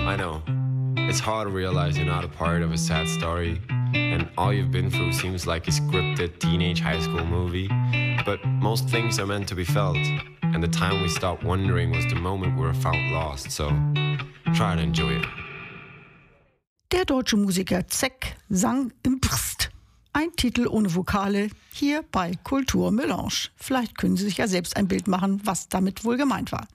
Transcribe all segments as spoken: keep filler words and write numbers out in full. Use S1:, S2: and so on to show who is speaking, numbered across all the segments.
S1: I know. It's hard to realize you're not a part of a sad story, and all you've been through seems like a scripted teenage high school movie. But most things are meant to be felt, and the time we stopped wondering was the moment we were found lost, so try to enjoy it.
S2: Der deutsche Musiker Zeck sang im Brst. Ein Titel ohne Vokale, hier bei Kultur Melange. Vielleicht können Sie sich ja selbst ein Bild machen, was damit wohl gemeint war.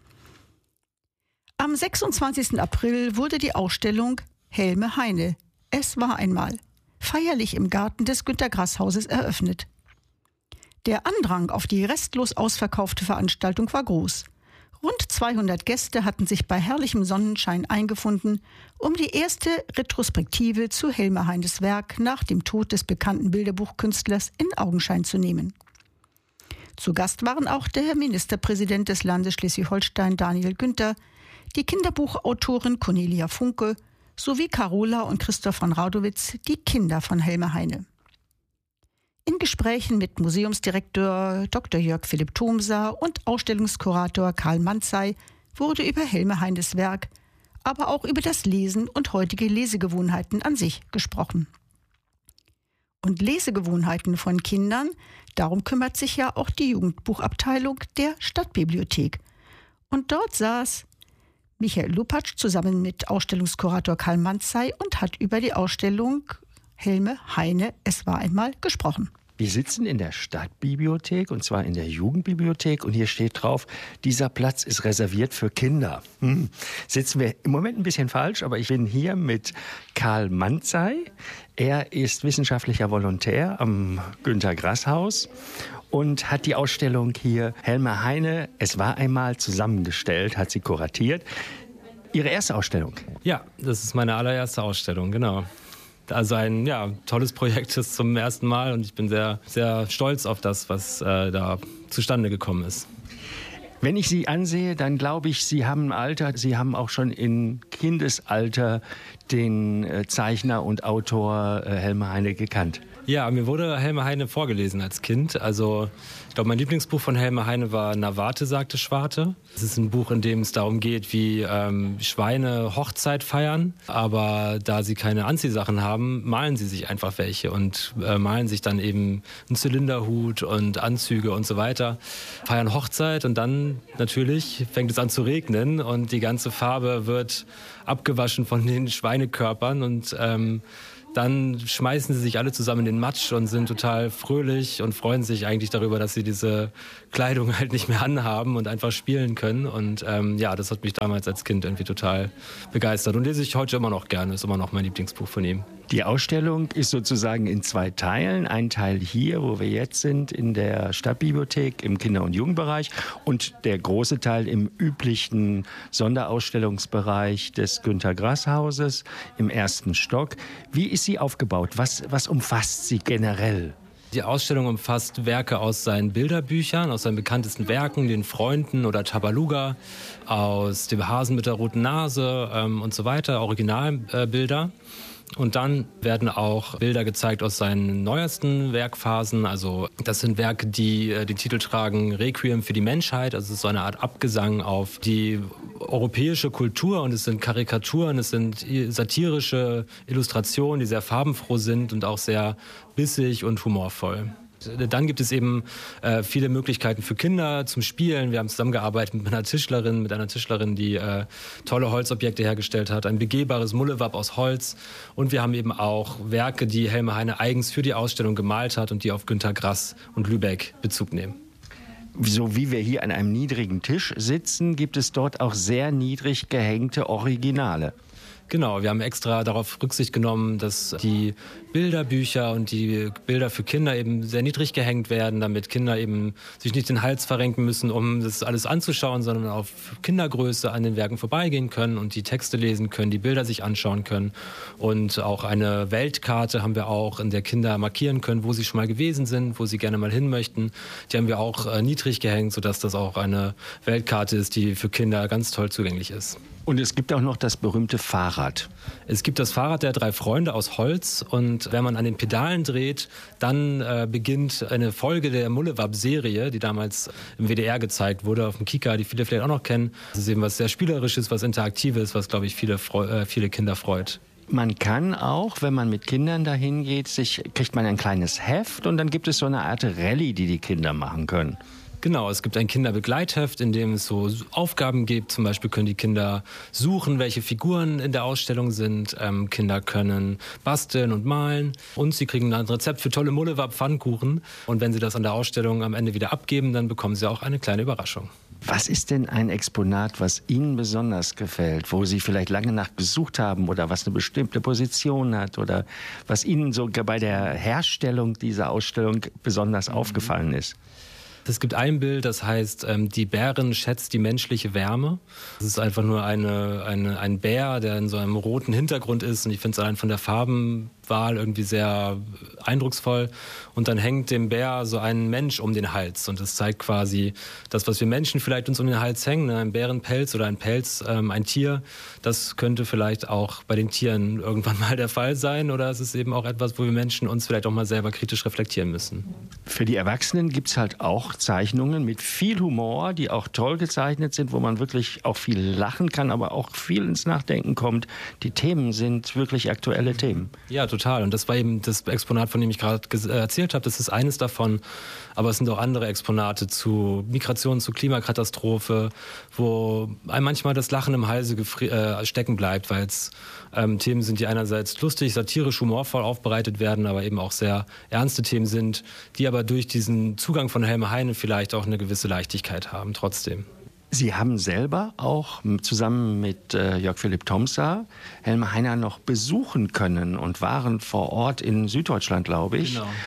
S2: Am sechsundzwanzigsten April wurde die Ausstellung Helme Heine, es war einmal, feierlich im Garten des Günter-Grass-Hauses eröffnet. Der Andrang auf die restlos ausverkaufte Veranstaltung war groß. Rund zweihundert Gäste hatten sich bei herrlichem Sonnenschein eingefunden, um die erste Retrospektive zu Helme Heines Werk nach dem Tod des bekannten Bilderbuchkünstlers in Augenschein zu nehmen. Zu Gast waren auch der Ministerpräsident des Landes Schleswig-Holstein Daniel Günther, die Kinderbuchautorin Cornelia Funke sowie Carola und Christoph von Raudowitz, die Kinder von Helme Heine. In Gesprächen mit Museumsdirektor Doktor Jörg Philipp Thomser und Ausstellungskurator Karl Manzey wurde über Helme Heines Werk, aber auch über das Lesen und heutige Lesegewohnheiten an sich gesprochen. Und Lesegewohnheiten von Kindern, darum kümmert sich ja auch die Jugendbuchabteilung der Stadtbibliothek. Und dort saß Michael Lupatsch zusammen mit Ausstellungskurator Karl Manzey und hat über die Ausstellung Helme Heine, es war einmal, gesprochen.
S3: Wir sitzen in der Stadtbibliothek, und zwar in der Jugendbibliothek, und hier steht drauf, dieser Platz ist reserviert für Kinder. Hm. Sitzen wir im Moment ein bisschen falsch, aber ich bin hier mit Karl Manzey. Er ist wissenschaftlicher Volontär am Günter-Grass-Haus und hat die Ausstellung hier Helme Heine, es war einmal, zusammengestellt, hat sie kuratiert. Ihre erste Ausstellung?
S4: Ja, das ist meine allererste Ausstellung, genau. Also ein ja, tolles Projekt ist zum ersten Mal und ich bin sehr, sehr stolz auf das, was äh, da zustande gekommen ist.
S3: Wenn ich Sie ansehe, dann glaube ich, Sie haben ein Alter, Sie haben auch schon in Kindesalter den äh, Zeichner und Autor äh, Helme Heine gekannt.
S4: Ja, mir wurde Helme Heine vorgelesen als Kind. Also ich glaube, mein Lieblingsbuch von Helme Heine war Navate, sagte Schwarte. Es ist ein Buch, in dem es darum geht, wie ähm, Schweine Hochzeit feiern. Aber da sie keine Anziehsachen haben, malen sie sich einfach welche und äh, malen sich dann eben einen Zylinderhut und Anzüge und so weiter. Feiern Hochzeit und dann natürlich fängt es an zu regnen und die ganze Farbe wird abgewaschen von den Schweinekörpern und ähm, dann schmeißen sie sich alle zusammen in den Matsch und sind total fröhlich und freuen sich eigentlich darüber, dass sie diese Kleidung halt nicht mehr anhaben und einfach spielen können. Und ähm, ja, das hat mich damals als Kind irgendwie total begeistert und lese ich heute immer noch gerne, ist immer noch mein Lieblingsbuch von ihm.
S3: Die Ausstellung ist sozusagen in zwei Teilen. Ein Teil hier, wo wir jetzt sind, in der Stadtbibliothek im Kinder- und Jugendbereich und der große Teil im üblichen Sonderausstellungsbereich des Günter-Grass-Hauses im ersten Stock. Wie ist sie aufgebaut? Was, was umfasst sie generell?
S4: Die Ausstellung umfasst Werke aus seinen Bilderbüchern, aus seinen bekanntesten Werken, den Freunden oder Tabaluga, aus dem Hasen mit der roten Nase ähm, und so weiter, Originalbilder. Äh, Und dann werden auch Bilder gezeigt aus seinen neuesten Werkphasen. Also das sind Werke, die äh, den Titel tragen Requiem für die Menschheit. Also es ist so eine Art Abgesang auf die europäische Kultur. Und es sind Karikaturen, es sind satirische Illustrationen, die sehr farbenfroh sind und auch sehr bissig und humorvoll. Dann gibt es eben äh, viele Möglichkeiten für Kinder zum Spielen. Wir haben zusammengearbeitet mit einer Tischlerin, mit einer Tischlerin, die äh, tolle Holzobjekte hergestellt hat, ein begehbares Mullewab aus Holz. Und wir haben eben auch Werke, die Helme Heine eigens für die Ausstellung gemalt hat und die auf Günter Grass und Lübeck Bezug nehmen.
S3: So wie wir hier an einem niedrigen Tisch sitzen, gibt es dort auch sehr niedrig gehängte Originale.
S4: Genau, wir haben extra darauf Rücksicht genommen, dass die Bilderbücher und die Bilder für Kinder eben sehr niedrig gehängt werden, damit Kinder eben sich nicht den Hals verrenken müssen, um das alles anzuschauen, sondern auf Kindergröße an den Werken vorbeigehen können und die Texte lesen können, die Bilder sich anschauen können. Und auch eine Weltkarte haben wir auch, in der Kinder markieren können, wo sie schon mal gewesen sind, wo sie gerne mal hin möchten. Die haben wir auch äh, niedrig gehängt, sodass das auch eine Weltkarte ist, die für Kinder ganz toll zugänglich ist.
S3: Und es gibt auch noch das berühmte Fahrrad.
S4: Es gibt das Fahrrad der drei Freunde aus Holz und wenn man an den Pedalen dreht, dann äh, beginnt eine Folge der Mullewab-Serie, die damals im W D R gezeigt wurde, auf dem Kika, die viele vielleicht auch noch kennen. Das ist eben was sehr Spielerisches, was Interaktives, was, glaube ich, viele, äh, viele Kinder freut.
S3: Man kann auch, wenn man mit Kindern dahin geht, sich, kriegt man ein kleines Heft und dann gibt es so eine Art Rallye, die die Kinder machen können.
S4: Genau, es gibt ein Kinderbegleitheft, in dem es so Aufgaben gibt. Zum Beispiel können die Kinder suchen, welche Figuren in der Ausstellung sind. Ähm, Kinder können basteln und malen. Und sie kriegen ein Rezept für tolle Mullewab-Pfannkuchen. Und wenn sie das an der Ausstellung am Ende wieder abgeben, dann bekommen sie auch eine kleine Überraschung.
S3: Was ist denn ein Exponat, was Ihnen besonders gefällt, wo Sie vielleicht lange nach gesucht haben oder was eine bestimmte Position hat oder was Ihnen sogar bei der Herstellung dieser Ausstellung besonders mhm. aufgefallen ist?
S4: Es gibt ein Bild, das heißt, ähm, die Bärin schätzt die menschliche Wärme. Es ist einfach nur eine, eine, ein Bär, der in so einem roten Hintergrund ist. Und ich finde es allein von der Farbenwahl irgendwie sehr eindrucksvoll. Und dann hängt dem Bär so ein Mensch um den Hals. Und das zeigt quasi das, was wir Menschen vielleicht uns um den Hals hängen. Ne? Ein Bärenpelz oder ein Pelz, ähm, ein Tier. Das könnte vielleicht auch bei den Tieren irgendwann mal der Fall sein. Oder es ist eben auch etwas, wo wir Menschen uns vielleicht auch mal selber kritisch reflektieren müssen.
S3: Für die Erwachsenen gibt es halt auch Zeichnungen mit viel Humor, die auch toll gezeichnet sind, wo man wirklich auch viel lachen kann, aber auch viel ins Nachdenken kommt. Die Themen sind wirklich aktuelle Themen.
S4: Ja, total. Und das war eben das Exponat, von dem ich gerade erzählt habe. Das ist eines davon. Aber es sind auch andere Exponate zu Migration, zu Klimakatastrophe, wo einem manchmal das Lachen im Halse äh, stecken bleibt, weil es ähm, Themen sind, die einerseits lustig, satirisch, humorvoll aufbereitet werden, aber eben auch sehr ernste Themen sind, die aber durch diesen Zugang von Helme Heine vielleicht auch eine gewisse Leichtigkeit haben, trotzdem.
S3: Sie haben selber auch zusammen mit äh, Jörg Philipp Tomsa Helme Heine noch besuchen können und waren vor Ort in Süddeutschland, glaube ich.
S4: Genau.